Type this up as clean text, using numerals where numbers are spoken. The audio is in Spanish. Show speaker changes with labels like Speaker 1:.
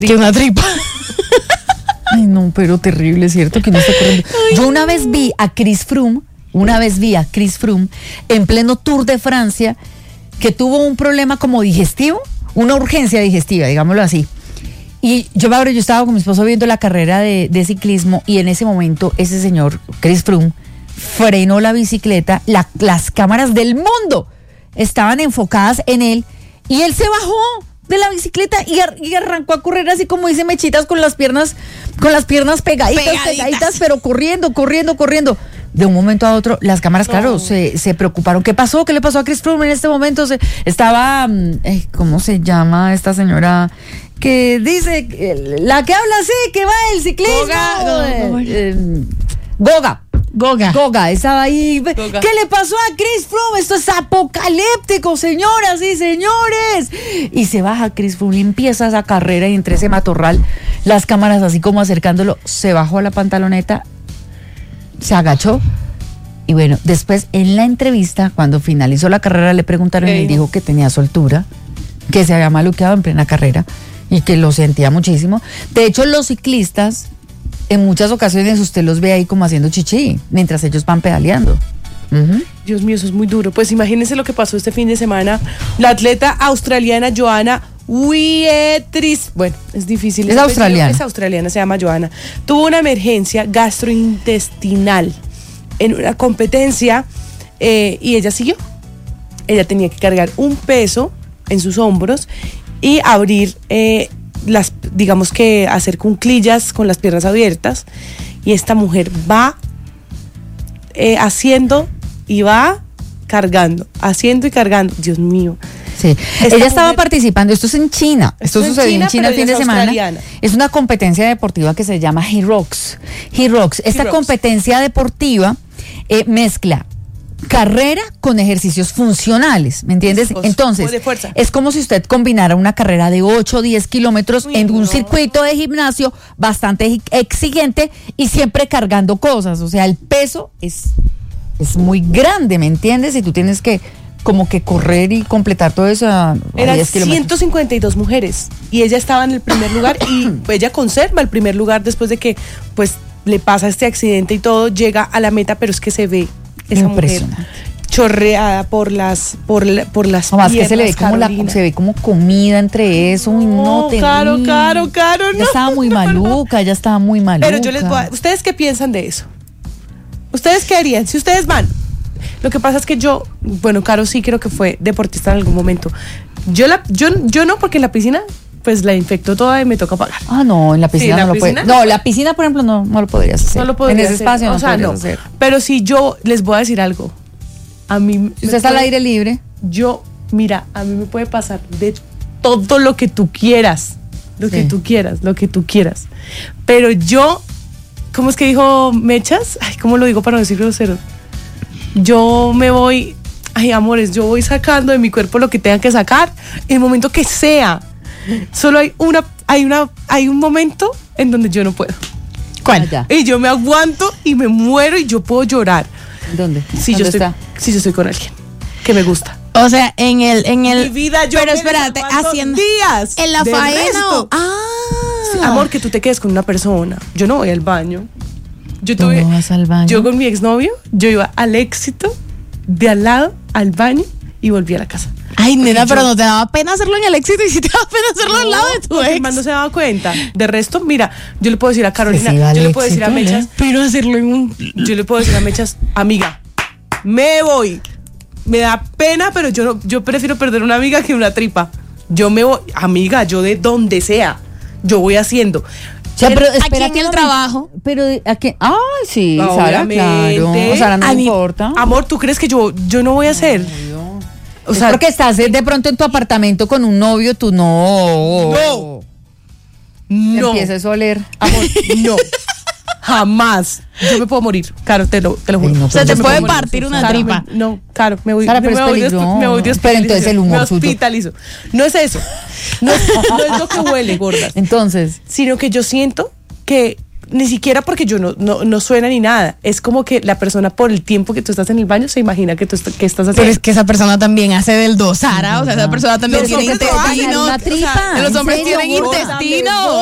Speaker 1: Que una tripa.
Speaker 2: Ay, no, pero terrible, ¿cierto? Que no está corriendo. Yo una vez vi a Chris Froome en pleno Tour de Francia, que tuvo un problema como digestivo, una urgencia digestiva, digámoslo así. Y yo estaba con mi esposo viendo la carrera de ciclismo, y en ese momento ese señor, Chris Froome, frenó la bicicleta, las cámaras del mundo estaban enfocadas en él, y él se bajó de la bicicleta y arrancó a correr así como dice Mechitas, con las piernas pegaditas, pero corriendo. De un momento a otro, las cámaras, claro, se preocuparon. ¿Qué pasó? ¿Qué le pasó a Chris Froome en este momento? Estaba, ¿cómo se llama esta señora? Que dice, la que habla así, que va el ciclismo. Goga, estaba ahí. Goga. ¿Qué le pasó a Chris Froome? Esto es apocalíptico, señoras y señores. Y se baja Chris Froome y empieza esa carrera, y entre ese matorral, las cámaras así como acercándolo, se bajó a la pantaloneta, se agachó. Y bueno, después en la entrevista, cuando finalizó la carrera, le preguntaron y él dijo que tenía soltura, que se había maluqueado en plena carrera y que lo sentía muchísimo. De hecho, los ciclistas, en muchas ocasiones usted los ve ahí como haciendo chichi mientras ellos van pedaleando. Uh-huh.
Speaker 1: Dios mío, eso es muy duro. Pues imagínense lo que pasó este fin de semana. La atleta australiana Johanna Wietris, bueno, es difícil.
Speaker 2: Es australiana.
Speaker 1: Es australiana, se llama Johanna. Tuvo una emergencia gastrointestinal en una competencia y ella siguió. Ella tenía que cargar un peso en sus hombros y abrir digamos que hacer cuclillas con las piernas abiertas, y esta mujer va haciendo y va cargando, haciendo y cargando. Dios mío.
Speaker 2: Sí. Ella estaba participando, esto es en China, esto sucedió en China el fin de semana. Es una competencia deportiva que se llama HYROX. Esta competencia deportiva mezcla carrera con ejercicios funcionales, ¿me entiendes? Entonces, es como si usted combinara una carrera de 8 o 10 kilómetros en un circuito de gimnasio bastante exigente y siempre cargando cosas. O sea, el peso es muy grande, ¿me entiendes? Y tú tienes que como que correr y completar todo eso a 10 kilómetros.
Speaker 1: 152 mujeres y ella estaba en el primer lugar, y ella conserva el primer lugar después de que pues le pasa este accidente y todo, llega a la meta, pero es que se ve esa mujer chorreada por las
Speaker 2: no, más que se le ve como se ve como comida entre eso.
Speaker 1: No, Caro, no.
Speaker 2: Ya estaba muy maluca.
Speaker 1: Pero yo les voy a... ¿Ustedes qué piensan de eso? ¿Ustedes qué harían? Si ustedes van. Lo que pasa es que Caro sí creo que fue deportista en algún momento. Yo no, porque en la piscina pues la infectó toda y me toca pagar.
Speaker 2: Ah, no, en la piscina no lo puede. No, la piscina, por ejemplo, no lo podrías hacer.
Speaker 1: No lo podrías hacer.
Speaker 2: En ese espacio no podrías hacer.
Speaker 1: Pero si yo les voy a decir algo, a mí...
Speaker 2: Si usted está al aire libre.
Speaker 1: Mira, a mí me puede pasar de todo lo que tú quieras. Lo que tú quieras. Pero yo, ¿cómo es que dijo Mechas? Ay, ¿cómo lo digo para no decir grosero? Yo me voy... Ay, amores, yo voy sacando de mi cuerpo lo que tenga que sacar en el momento que sea. Solo hay un momento en donde yo no puedo.
Speaker 2: ¿Cuál?
Speaker 1: Y yo me aguanto y me muero y yo puedo llorar.
Speaker 2: ¿Dónde?
Speaker 1: Si yo estoy con alguien que me gusta.
Speaker 3: O sea, en el
Speaker 1: mi vida yo.
Speaker 3: Pero espérate, haciendo
Speaker 1: días.
Speaker 3: En la faena.
Speaker 1: Sí, amor, que tú te quedes con una persona. Yo no voy al baño.
Speaker 2: ¿No vas al baño?
Speaker 1: Yo con mi exnovio, yo iba al Éxito, de al lado, al baño, y volví a la casa.
Speaker 3: Ay, nena, pero no te daba pena hacerlo en el Éxito, y si te daba pena hacerlo al lado de tu ex.
Speaker 1: No se daba cuenta. De resto, mira, yo le puedo decir a Carolina, yo le puedo decir a Mechas,
Speaker 3: pero hacerlo
Speaker 1: yo le puedo decir a Mechas, amiga, me voy. Me da pena, pero yo prefiero perder una amiga que una tripa. Yo me voy, amiga, yo de donde sea, yo voy haciendo.
Speaker 3: O sea, pero aquí en el trabajo.
Speaker 2: Pero aquí, ay, sí,
Speaker 1: Sara,
Speaker 2: claro. O Sara, no importa.
Speaker 1: Amor, ¿tú crees que yo no voy a hacer?
Speaker 2: O sea, porque estás de pronto en tu apartamento con un novio, tú no. Empiezas a oler.
Speaker 1: Amor, no. Jamás. Yo me puedo morir. Caro, te lo juro.
Speaker 3: No, o sea, te puede partir una tripa.
Speaker 1: Caro, me voy.
Speaker 2: Sara, pero es peligroso. Pero entonces el humor
Speaker 1: suyo. Me hospitalizo. No es eso. No es lo que huele, gordas.
Speaker 2: Entonces.
Speaker 1: Sino que yo siento que ni siquiera porque yo no suena ni nada. Es como que la persona, por el tiempo que tú estás en el baño, se imagina que estás haciendo.
Speaker 3: Pero es que esa persona también hace del dos, Sara. O sea, esa persona también tiene intestino.
Speaker 2: Una tripa.
Speaker 3: Los hombres tienen intestino.